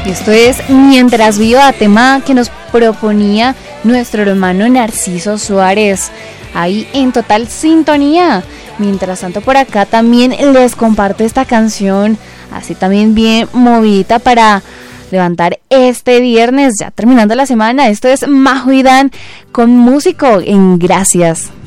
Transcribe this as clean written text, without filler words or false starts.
Esto es Mientras Viva, tema que nos proponía nuestro hermano Narciso Suárez, ahí en total sintonía. Mientras tanto, por acá también les comparto esta canción, así también bien movidita para levantar este viernes, ya terminando la semana. Esto es Majo y Dan con Músico en Gracias.